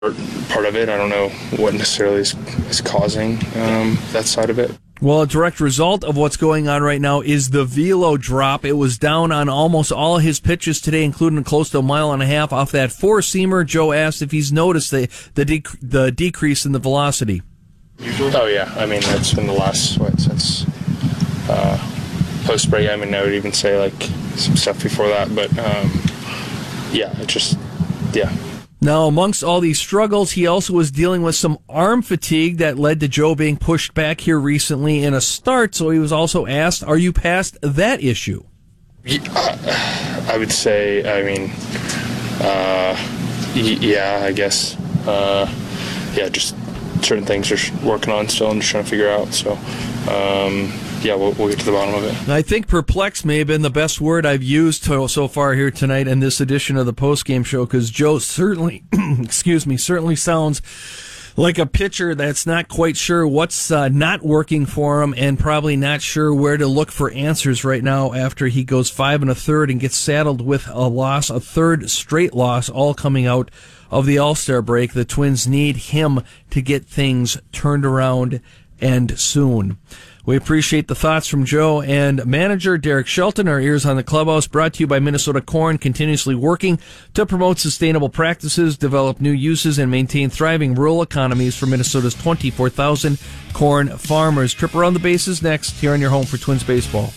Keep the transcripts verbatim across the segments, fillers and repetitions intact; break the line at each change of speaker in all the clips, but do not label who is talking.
part of it. I don't know what necessarily is, is causing um, that side of it.
Well, a direct result of what's going on right now is the velo drop. It was down on almost all his pitches today, including close to a mile and a half off that four-seamer. Joe asked if he's noticed the the, dec- the decrease in the velocity.
Oh, yeah. I mean, that's been the last, what, since uh, post-break. I mean, I would even say, like, some stuff before that. But, um, yeah, it just, yeah.
Now, amongst all these struggles, he also was dealing with some arm fatigue that led to Joe being pushed back here recently in a start. So he was also asked, are you past that issue?
Yeah, I would say, I mean, uh, yeah, I guess. Uh, yeah, just certain things we're working on still and just trying to figure out. So, um, yeah, we'll, we'll get to the bottom of it.
I think perplexed may have been the best word I've used to, so far here tonight in this edition of the postgame show, because Joe certainly, excuse me, certainly sounds like a pitcher that's not quite sure what's uh, not working for him and probably not sure where to look for answers right now after he goes five and a third and gets saddled with a loss, a third straight loss, all coming out of the All-Star break. The Twins need him to get things turned around and soon. We appreciate the thoughts from Joe and manager Derek Shelton. Our Ears on the Clubhouse brought to you by Minnesota Corn, continuously working to promote sustainable practices, develop new uses, and maintain thriving rural economies for Minnesota's twenty-four thousand corn farmers. Trip around the bases next here on your home for Twins baseball.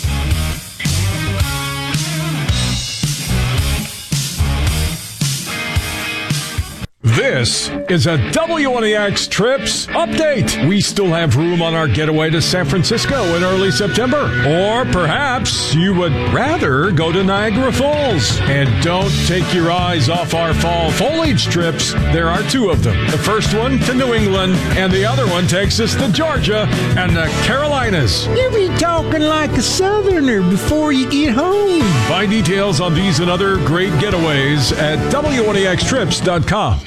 This is a W N E X Trips update. We still have room on our getaway to San Francisco in early September. Or perhaps you would rather go to Niagara Falls. And don't take your eyes off our fall foliage trips. There are two of them. The first one to New England, and the other one takes us to Georgia and the Carolinas.
You be talking like a southerner before you get home.
Find details on these and other great getaways at W N E X trips dot com.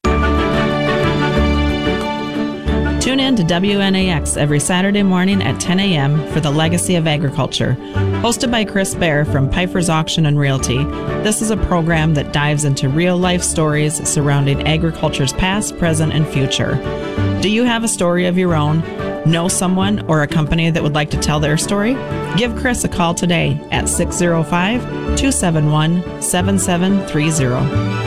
Tune in to W N A X every Saturday morning at ten a.m. for the Legacy of Agriculture. Hosted by Chris Baer from Piper's Auction and Realty, this is a program that dives into real-life stories surrounding agriculture's past, present, and future. Do you have a story of your own? Know someone or a company that would like to tell their story? Give Chris a call today at six oh five, two seven one, seven seven three oh.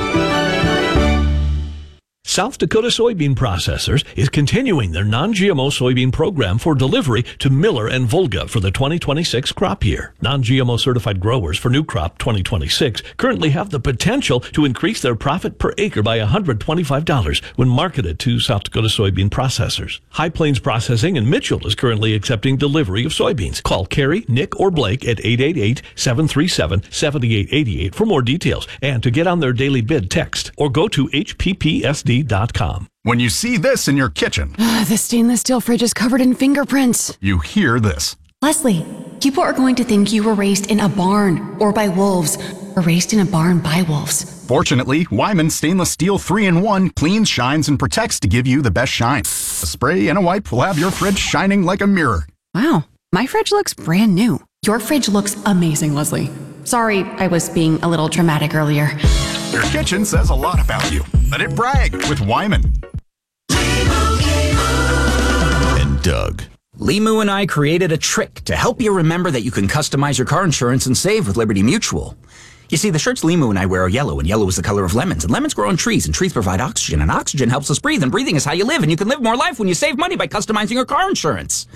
South Dakota Soybean Processors is continuing their non-G M O soybean program for delivery to Miller and Volga for the twenty twenty-six crop year. Non-G M O certified growers for new crop twenty twenty-six currently have the potential to increase their profit per acre by one hundred twenty-five dollars when marketed to South Dakota Soybean Processors. High Plains Processing in Mitchell is currently accepting delivery of soybeans. Call Carrie, Nick, or Blake at eight eight eight, seven three seven, seven eight eight eight for more details and to get on their daily bid text or go to H P P S D dot com.
When you see this in your kitchen,
uh, the stainless steel fridge is covered in fingerprints.
You hear this.
Leslie, people are going to think you were raised in a barn or by wolves or raised in a barn by wolves.
Fortunately, Wyman Stainless Steel three in one cleans, shines, and protects to give you the best shine. A spray and a wipe will have your fridge shining like a mirror.
Wow, my fridge looks brand new. Your fridge looks amazing, Leslie. Sorry, I was being a little dramatic earlier.
Your kitchen says a lot about you. Let it brag with Wyman.
And Doug. Limu and I created a trick to help you remember that you can customize your car insurance and save with Liberty Mutual. You see, the shirts Limu and I wear are yellow, and yellow is the color of lemons, and lemons grow on trees, and trees provide oxygen, and oxygen helps us breathe, and breathing is how you live, and you can live more life when you save money by customizing your car insurance.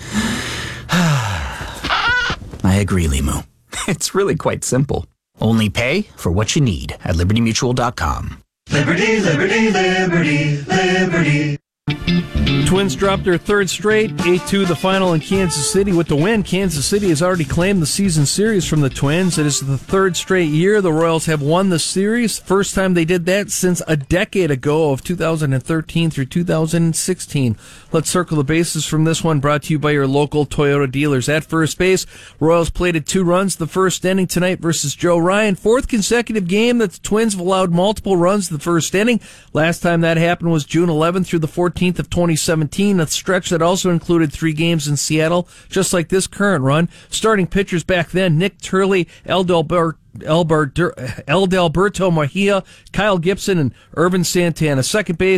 I agree, Limu. It's really quite simple. Only pay for what you need at liberty mutual dot com.
Liberty, liberty, liberty, liberty.
Twins dropped their third straight, eight two the final in Kansas City. With the win, Kansas City has already claimed the season series from the Twins. It is the third straight year the Royals have won the series. First time they did that since a decade ago of two thousand thirteen through two thousand sixteen. Let's circle the bases from this one, brought to you by your local Toyota dealers. At first base, Royals plated two runs the first inning tonight versus Joe Ryan. Fourth consecutive game that the Twins have allowed multiple runs the first inning. Last time that happened was June eleventh through the fourteenth of twenty seventeen, a stretch that also included three games in Seattle, just like this current run. Starting pitchers back then, Nick Turley, Aldo Bar- Elberto Mejia, Kyle Gibson, and Irvin Santana. Second base,